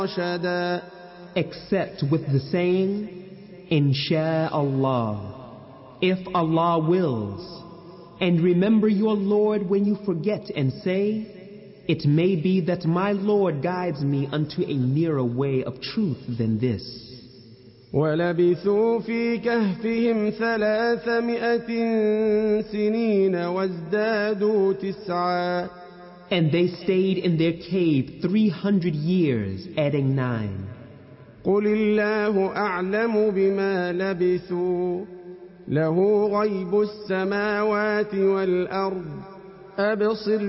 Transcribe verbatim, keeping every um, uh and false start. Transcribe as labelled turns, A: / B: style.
A: رشدا
B: except with the saying, Insha'Allah, if Allah wills. And remember your Lord when you forget and say, it may be that my Lord guides me unto a nearer way of truth than this.
A: ولبثوا في كهفهم ثلاثمائة سنين وازدادوا تسعا
B: And they stayed in their cave three hundred years, adding nine.
A: قل الله أعلم بما لبثوا له غيب السماوات والأرض أبصر